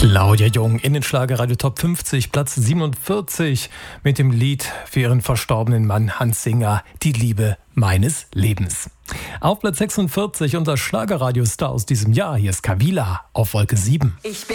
Claudia Jung in den Schlagerradio Top 50, Platz 47 mit dem Lied für ihren verstorbenen Mann Hans Singer, Die Liebe meines Lebens. Auf Platz 46 unser Schlagerradio-Star aus diesem Jahr, hier ist Kavila auf Wolke 7.